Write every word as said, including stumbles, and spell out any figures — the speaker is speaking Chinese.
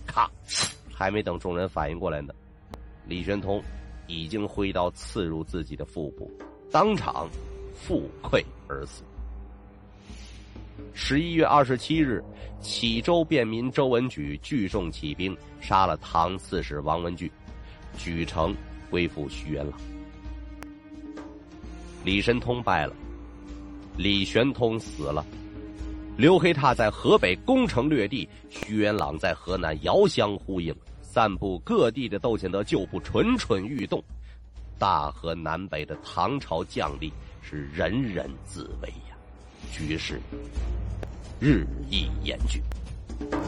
咔，还没等众人反应过来呢，李玄通已经挥刀刺入自己的腹部，当场腹溃而死。十一月二十七日，启州便民周文举聚众起兵，杀了唐刺史王文聚，举城归附徐元朗。李神通败了，李玄通死了，刘黑闼在河北攻城略地，徐元朗在河南遥相呼应，散布各地的窦建德旧部蠢蠢欲动，大河南北的唐朝将领是人人自危呀，局势日益严峻。